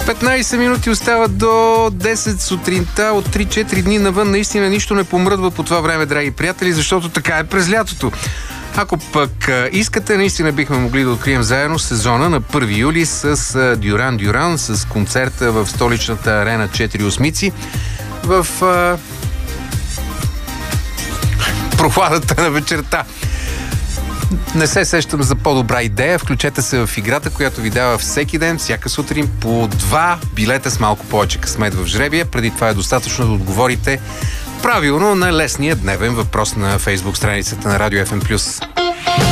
15 минути остават до 10 сутринта. От 3-4 дни навън наистина нищо не помръдва по това време, драги приятели, защото така е през лятото. Ако пък искате, наистина бихме могли да открием заедно сезона на 1 юли с Дюран Дюран, с концерта в столичната арена 4 осмици в прохладата на вечерта. Не се сещам за по-добра идея. Включете се в играта, която ви дава всеки ден, всяка сутрин, по 2 билета с малко повече късмет в жребия. Преди това е достатъчно да отговорите правилно на лесния дневен въпрос на Фейсбук страницата на Радио FM+.